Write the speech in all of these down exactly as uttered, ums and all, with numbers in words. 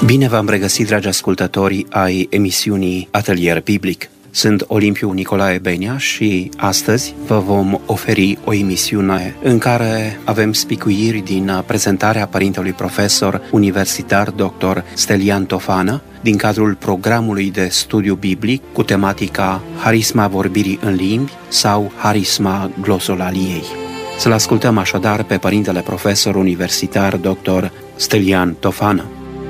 Bine v-am regăsit, dragi ascultători ai emisiunii Atelier Biblic. Sunt Olimpiu Nicolae Benea și astăzi vă vom oferi o emisiune în care avem spicuiri din prezentarea părintelui profesor universitar doctor Stelian Tofana din cadrul programului de studiu biblic cu tematica Harisma vorbirii în limbi sau Harisma glosolaliei. Să-l ascultăm așadar pe părintele profesor universitar doctor Stelian Tofana.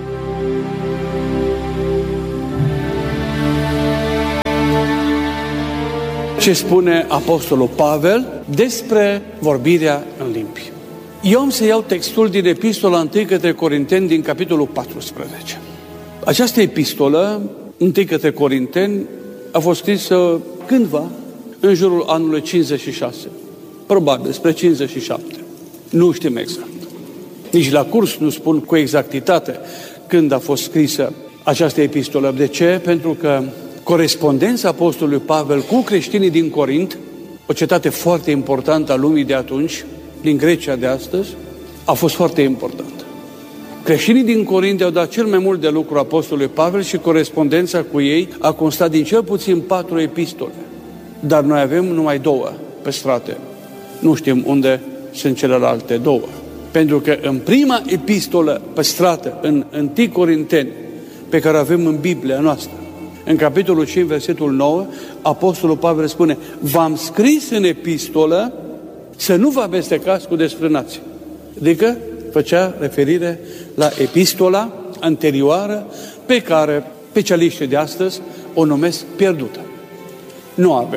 Ce spune Apostolul Pavel despre vorbirea în limbi. Eu am să iau textul din epistola întâi către Corinteni din capitolul paisprezece. Această epistolă, întâi către Corinteni, a fost scrisă cândva în jurul anului cincizeci și șase. Probabil spre cincizeci și șapte. Nu știm exact. Nici la curs nu spun cu exactitate când a fost scrisă această epistolă. De ce? Pentru că corespondența apostolului Pavel cu creștinii din Corint, o cetate foarte importantă a lumii de atunci, din Grecia de astăzi, a fost foarte importantă. Creștinii din Corint au dat cel mai mult de lucru apostolului Pavel și corespondența cu ei a constat din cel puțin patru epistole. Dar noi avem numai două păstrate. Nu știm unde sunt celelalte două. Pentru că în prima epistolă păstrată în întâi Corinteni, pe care o avem în Biblia noastră, în capitolul cinci, versetul nouă, apostolul Pavel spune: v-am scris în epistolă să nu vă amestecați cu desfrânați. Adică făcea referire la epistola anterioară pe care specialiștii de astăzi o numesc pierdută. Nu avem.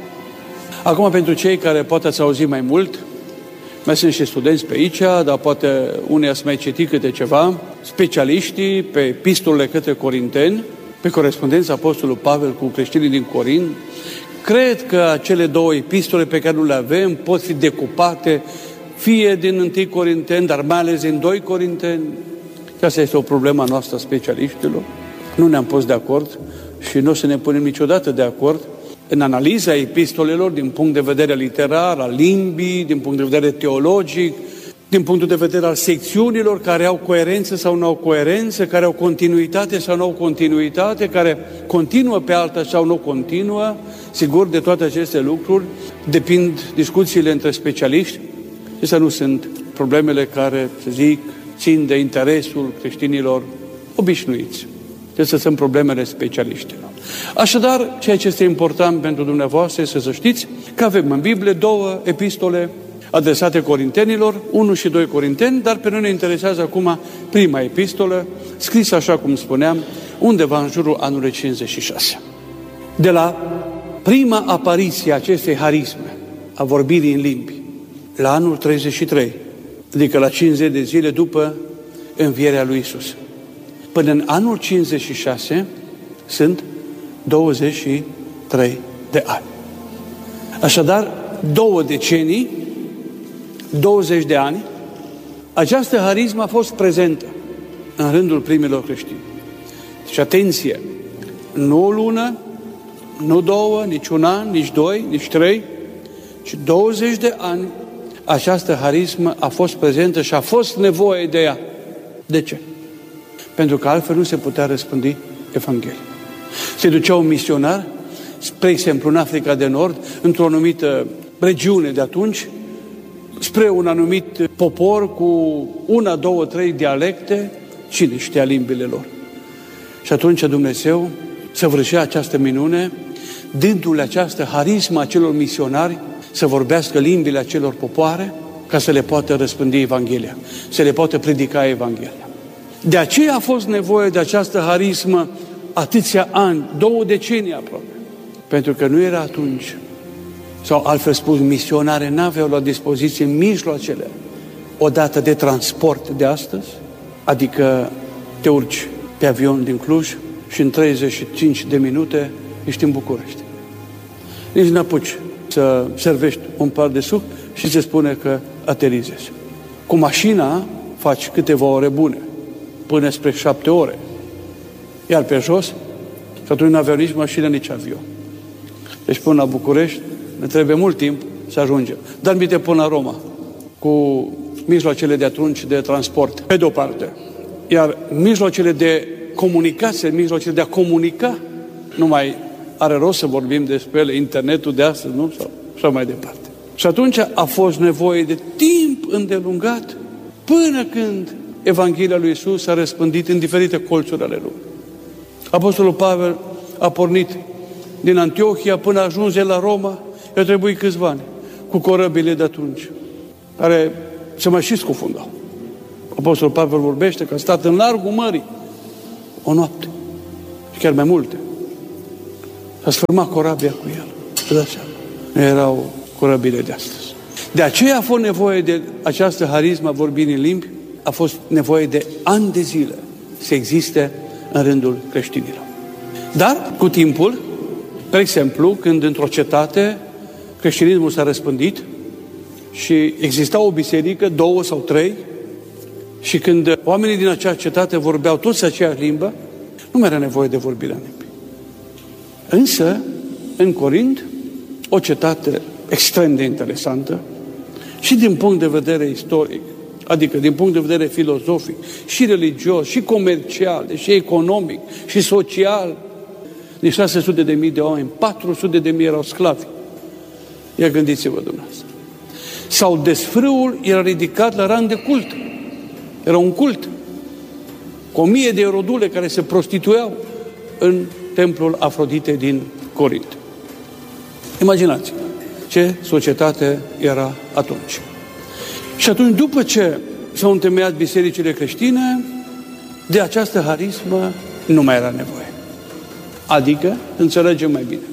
Acum, pentru cei care poate ați auzit mai mult, mai sunt și studenți pe aici, dar poate unii ați mai citit câte ceva, specialiștii pe epistolele către Corinteni, pe corespondența apostolului Pavel cu creștinii din Corint, cred că acele două epistole pe care nu le avem pot fi decupate fie din întâi Corinteni, dar mai ales din doi Corinteni. Asta este o problemă a noastră a specialiștilor. Nu ne-am pus de acord și nu o să ne punem niciodată de acord în analiza epistolelor din punct de vedere literar, al limbii, din punct de vedere teologic, din punctul de vedere al secțiunilor care au coerență sau nu au coerență, care au continuitate sau nu au continuitate, care continuă pe alta sau nu continuă. Sigur, de toate aceste lucruri depind discuțiile între specialiști. Acestea nu sunt problemele care, să zic, țin de interesul creștinilor obișnuiți. Acestea sunt problemele specialiștilor. Așadar, ceea ce este important pentru dumneavoastră este să știți că avem în Biblie două epistole adresate corintenilor, unu și doi Corinteni, dar pe noi ne interesează acum prima epistolă, scrisă, așa cum spuneam, undeva în jurul anului cincizeci și șase. De la prima apariție a acestei harisme, a vorbirii în limbi, la anul treizeci și trei, adică la cincizeci de zile după învierea lui Iisus, până în anul cincizeci și șase, sunt douăzeci și trei de ani. Așadar, două decenii, douăzeci de ani, această harismă a fost prezentă în rândul primilor creștini. Deci, atenție, nu o lună, nu două, nici un an, nici doi, nici trei, ci douăzeci de ani această harismă a fost prezentă și a fost nevoie de ea. De ce? Pentru că altfel nu se putea răspândi Evanghelia. Se ducea un misionar, spre exemplu în Africa de Nord, într-o anumită regiune de atunci, spre un anumit popor cu una, două, trei dialecte, cine știa limbile lor? Și atunci Dumnezeu săvârșea această minune, dându-le această harismă acelor misionari să vorbească limbile acelor popoare, ca să le poată răspândi Evanghelia, să le poată predica Evanghelia. De aceea a fost nevoie de această harismă atâția ani, două decenii aproape, pentru că nu era atunci, sau altfel spus, misionare n-aveau la dispoziție mijloacele odată de transport de astăzi, adică te urci pe avion din Cluj și în treizeci și cinci de minute ești în București. Nici n-apuci să servești un par de suc și se spune că aterizezi. Cu mașina faci câteva ore bune, până spre șapte ore, iar pe jos, și atunci nu aveau nici mașină, nici avion. Deci până la București ne trebuie mult timp să ajungem. Dar mi-te până la Roma, cu mijloacele de atunci de transport. Pe de-o parte. Iar mijloacele de comunicație, mijloacele de a comunica, nu mai are rost să vorbim despre ele, internetul de astăzi, nu? Sau așa mai departe. Și atunci a fost nevoie de timp îndelungat până când Evanghelia lui Iisus s-a răspândit în diferite colțuri ale lumii. Apostolul Pavel a pornit din Antiohia până ajunge la Roma, i-a trebuit câțiva ani, cu corăbile de atunci, care se mai și scufundau. Apostolul Pavel vorbește că a stat în largul mării o noapte, și chiar mai multe. S-a sfârmat corabia cu el. Nu erau corăbile de astăzi. De aceea a fost nevoie de această harismă a vorbirii în limbi, a fost nevoie de ani de zile să existe în rândul creștinilor. Dar, cu timpul, de exemplu, când într-o cetate creștinismul s-a răspândit și exista o biserică, două sau trei, și când oamenii din acea cetate vorbeau toți aceeași limbă, nu mai era nevoie de vorbirea în limbi. Însă, în Corint, o cetate extrem de interesantă și din punct de vedere istoric, adică din punct de vedere filozofic, și religios, și comercial, și economic, și social, de șase sute de mii de oameni, patru sute de mii erau sclavi. Ia gândiți-vă dumneavoastră. Sau desfrâul era ridicat la rang de cult. Era un cult. Cu o mie de rodule care se prostituiau în templul Afroditei din Corint. Imaginați-vă ce societate era atunci. Și atunci, după ce s-au întemeiat bisericile creștine, de această harismă nu mai era nevoie. Adică, înțelegem mai bine.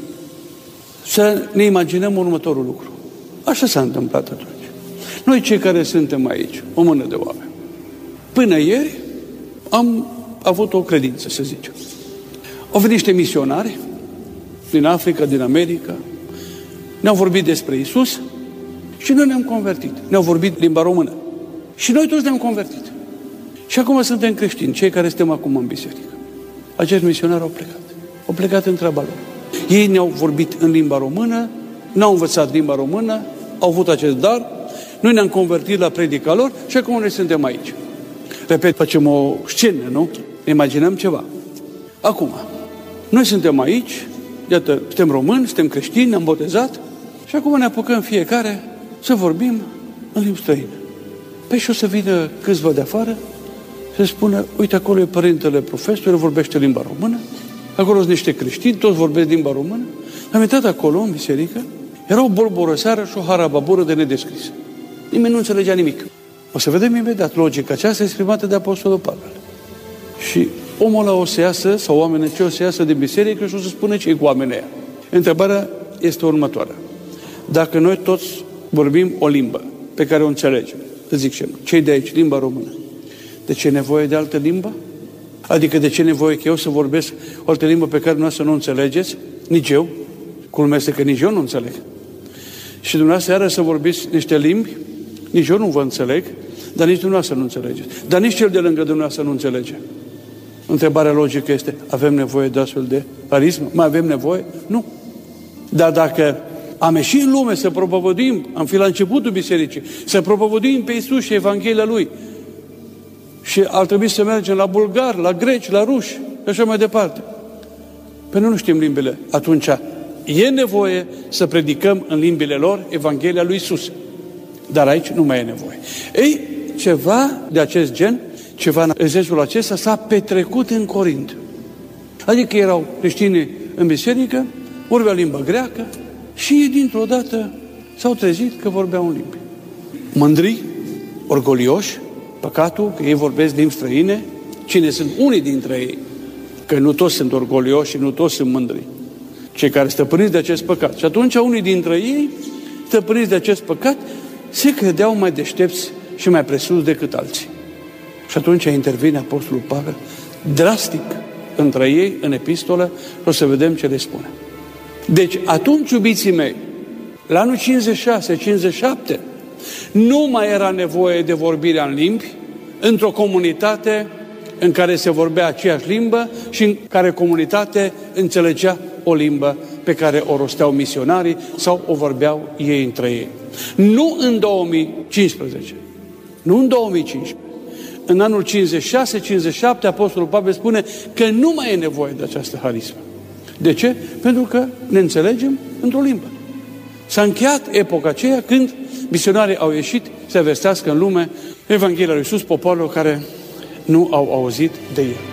Să ne imaginăm următorul lucru. Așa s-a întâmplat atunci. Noi cei care suntem aici, o mână de oameni, până ieri am avut o credință, să zicem. Au venit niște misionari din Africa, din America, ne-au vorbit despre Iisus și noi ne-am convertit. Ne-au vorbit limba română. Și noi toți ne-am convertit. Și acum suntem creștini, cei care suntem acum în biserică. Acești misionari au plecat. Au plecat în treaba lor. Ei ne-au vorbit în limba română, n-au învățat limba română, au avut acest dar, noi ne-am convertit la predica lor și acum noi suntem aici. Repet, facem o scenă, nu? Ne imaginăm ceva. Acum, noi suntem aici, iată, suntem români, suntem creștini, ne-am botezat și acum ne apucăm fiecare să vorbim în limbi străine. Păi și o să vină câțiva de afară să spună, uite, acolo e părintele profesor, vorbește limba română, acolo sunt niște creștini, toți vorbesc limba română. Am intrat acolo, în biserică, era o bolborăseară și o harababură de nedescris. Nimeni nu înțelegea nimic. O să vedem imediat logica aceasta exprimată de Apostolul Pavel. Și omul ăla o să iasă, sau oamenii ce o să iasă din biserică și o să spună ce e cu oamenii aia. Întrebarea este următoarea. Dacă noi toți vorbim o limbă pe care o înțelegem, să zic și cei de aici, limba română, de ce e nevoie de altă limbă? Adică de ce e nevoie că eu să vorbesc o altă limbă pe care dumneavoastră nu înțelegeți? Nici eu. Culmea este că nici eu nu înțeleg. Și dumneavoastră iară să vorbiți niște limbi, nici eu nu vă înțeleg, dar nici dumneavoastră nu înțelegeți. Dar nici cel de lângă dumneavoastră nu înțelege. Întrebarea logică este, avem nevoie de astfel de harismă? Mai avem nevoie? Nu. Dar dacă am ieșit în lume să propovăduim, am fi la începutul bisericii, să propovăduim pe Iisus și Evanghelia Lui, și ar trebui să mergem la bulgari, la greci, la ruși, și așa mai departe. Păi nu, nu știm limbile. Atunci e nevoie să predicăm în limbile lor Evanghelia lui Iisus. Dar aici nu mai e nevoie. Ei, ceva de acest gen, ceva în exercițiul acesta s-a petrecut în Corint. Adică erau creștini în biserică, vorbeau limba greacă și ei dintr-o dată s-au trezit că vorbeau în limbi. Mândri, orgolioși, păcatul, că ei vorbesc limbi străine, cine sunt unii dintre ei, că nu toți sunt orgolioși și nu toți sunt mândri. Cei care stăpâniți de acest păcat. Și atunci unii dintre ei, stăpâniți de acest păcat, se credeau mai deștepți și mai presus decât alții. Și atunci intervine Apostolul Pavel drastic între ei în epistolă și o să vedem ce le spune. Deci atunci, iubiții mei, la anul cincizeci și șase cincizeci și șapte, nu mai era nevoie de vorbirea în limbi într-o comunitate în care se vorbea aceeași limbă și în care comunitate înțelegea o limbă pe care o rosteau misionarii sau o vorbeau ei între ei. Nu în două mii cincisprezece, nu în două mii cincisprezece, în anul cincizeci și șase cincizeci și șapte, Apostolul Pavel spune că nu mai e nevoie de această harismă. De ce? Pentru că ne înțelegem într-o limbă. S-a încheiat epoca aceea când misionarii au ieșit să vestească în lume Evanghelia lui Iisus popoarelor care nu au auzit de el.